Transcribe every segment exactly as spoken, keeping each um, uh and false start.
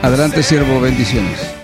Adelante, siervo, bendiciones.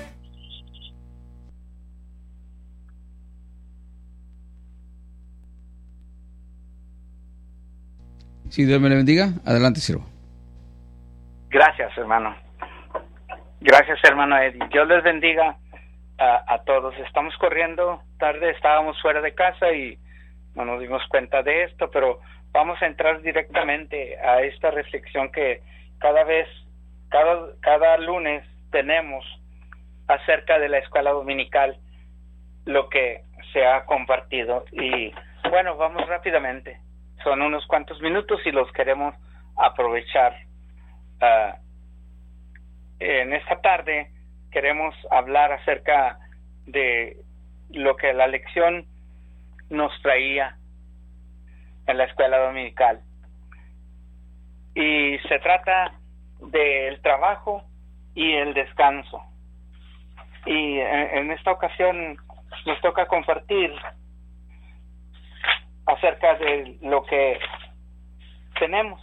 Si Dios me le bendiga, adelante, siervo. Gracias, hermano. Gracias, hermano Eddie. Dios les bendiga a, a todos. Estamos corriendo tarde, estábamos fuera de casa y no nos dimos cuenta de esto, pero vamos a entrar directamente a esta reflexión que cada vez, cada, cada lunes tenemos acerca de la escuela dominical, lo que se ha compartido. Y bueno, vamos rápidamente. Son unos cuantos minutos y los queremos aprovechar. Uh, en esta tarde queremos hablar acerca de lo que la lección nos traía en la escuela dominical. Y se trata del trabajo y el descanso. Y en, en esta ocasión nos toca compartir acerca de lo que tenemos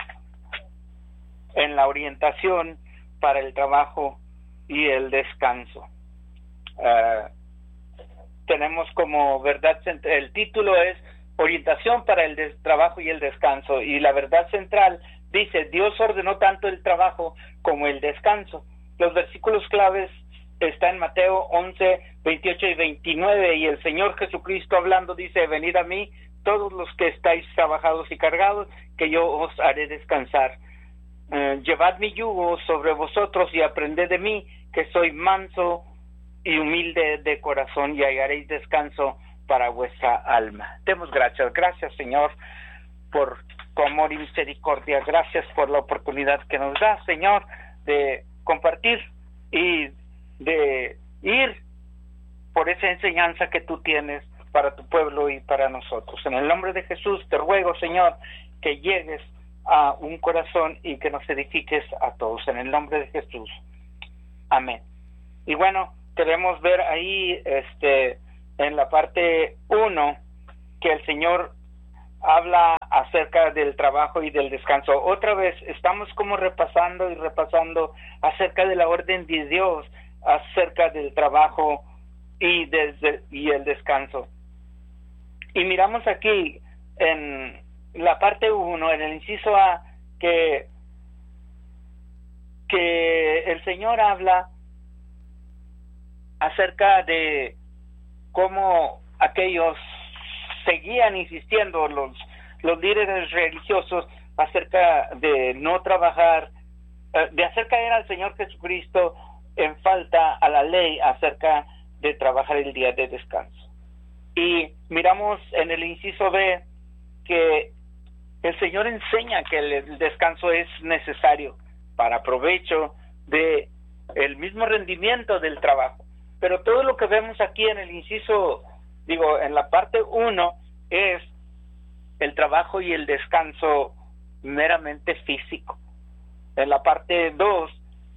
en la orientación para el trabajo y el descanso. Uh, tenemos como verdad, el título es Orientación para el des- trabajo y el descanso, y la verdad central dice: Dios ordenó tanto el trabajo como el descanso. Los versículos claves están en Mateo once, veintiocho y veintinueve, y el Señor Jesucristo hablando dice: venid a mí todos los que estáis trabajados y cargados, que yo os haré descansar. Uh, llevad mi yugo sobre vosotros y aprended de mí, que soy manso y humilde de corazón, y hallaréis descanso para vuestra alma. Demos gracias. Gracias, Señor, por tu amor y misericordia. Gracias por la oportunidad que nos da, Señor, de compartir y de ir por esa enseñanza que tú tienes para tu pueblo y para nosotros. En el nombre de Jesús te ruego, Señor, que llegues a un corazón y que nos edifiques a todos. En el nombre de Jesús. Amén. Y bueno, queremos ver ahí este en la parte uno que el Señor habla acerca del trabajo y del descanso. Otra vez estamos como repasando y repasando acerca de la orden de Dios, acerca del trabajo y, desde, y el descanso. Y miramos aquí en la parte uno, en el inciso A, que, que el Señor habla acerca de cómo aquellos seguían insistiendo, los, los líderes religiosos, acerca de no trabajar, de hacer caer al Señor Jesucristo en falta a la ley acerca de trabajar el día de descanso. Y miramos en el inciso B que el Señor enseña que el descanso es necesario para provecho de el mismo rendimiento del trabajo. Pero todo lo que vemos aquí en el inciso, digo, en la parte uno, es el trabajo y el descanso meramente físico. En la parte dos,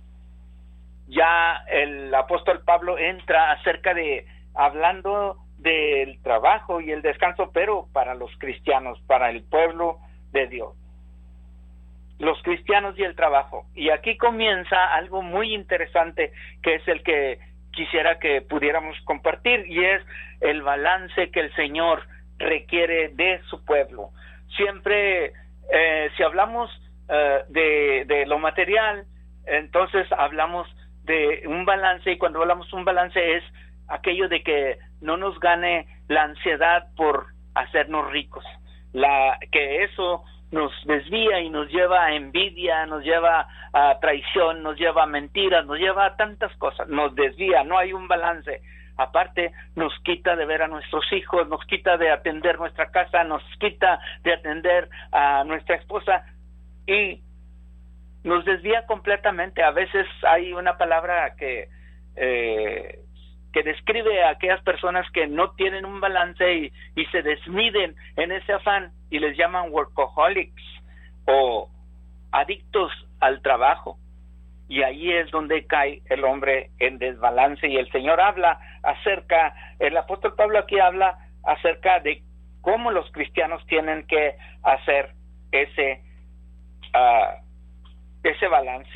ya el apóstol Pablo entra acerca de, hablando del trabajo y el descanso, pero para los cristianos, para el pueblo de Dios. Los cristianos y el trabajo. Y aquí comienza algo muy interesante, que es el que quisiera que pudiéramos compartir, y es el balance que el Señor requiere de su pueblo. Siempre, eh, si hablamos eh, de, de lo material, entonces hablamos de un balance, y cuando hablamos de un balance es aquello de que no nos gane la ansiedad por hacernos ricos, la que eso nos desvía y nos lleva a envidia, nos lleva a traición, nos lleva a mentiras, nos lleva a tantas cosas, nos desvía, no hay un balance. Aparte, nos quita de ver a nuestros hijos, nos quita de atender nuestra casa, nos quita de atender a nuestra esposa y nos desvía completamente. A veces hay una palabra que eh, que describe a aquellas personas que no tienen un balance y, y se desmiden en ese afán, y les llaman workaholics o adictos al trabajo. Y ahí es donde cae el hombre en desbalance, y el Señor habla acerca, el apóstol Pablo aquí habla acerca de cómo los cristianos tienen que hacer ese uh, ese balance.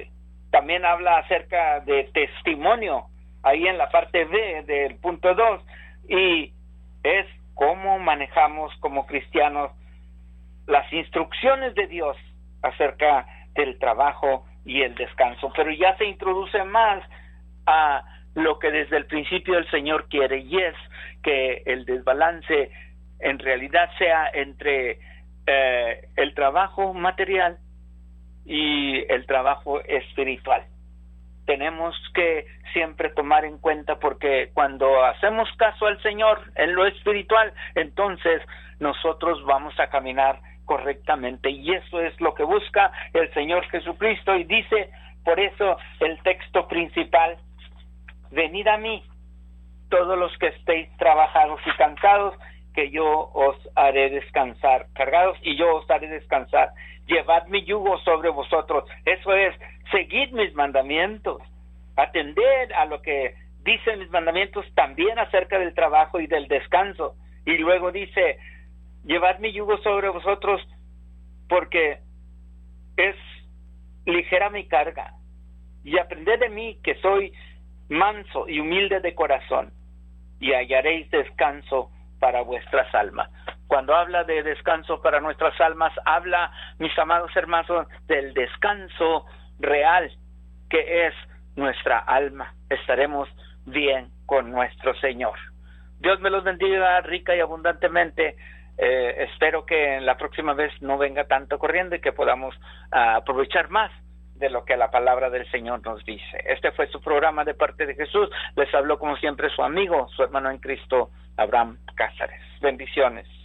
también habla acerca de testimonio, ahí en la parte B del punto dos, y es cómo manejamos como cristianos las instrucciones de Dios acerca del trabajo y el descanso, pero ya se introduce más a lo que desde el principio el Señor quiere, y es que el desbalance en realidad sea entre eh, el trabajo material y el trabajo espiritual. Tenemos que siempre tomar en cuenta, porque cuando hacemos caso al Señor en lo espiritual, entonces nosotros vamos a caminar correctamente, y eso es lo que busca el Señor Jesucristo, y dice por eso el texto principal: venid a mí todos los que estéis trabajados y cansados, que yo os haré descansar, cargados, y yo os haré descansar. Llevad mi yugo sobre vosotros, eso es, seguid mis mandamientos, atended a lo que dicen mis mandamientos también acerca del trabajo y del descanso. Y luego dice: llevad mi yugo sobre vosotros, porque es ligera mi carga, y aprended de mí, que soy manso y humilde de corazón, y hallaréis descanso para vuestras almas. Cuando habla de descanso para nuestras almas, habla, mis amados hermanos, del descanso real, que es nuestra alma. Estaremos bien con nuestro Señor. Dios me los bendiga rica y abundantemente. Eh, espero que la próxima vez no venga tanto corriendo y que podamos uh, aprovechar más de lo que la palabra del Señor nos dice. Este fue su programa de parte de Jesús. Les habló como siempre su amigo, su hermano en Cristo, Abraham Cázares. Bendiciones.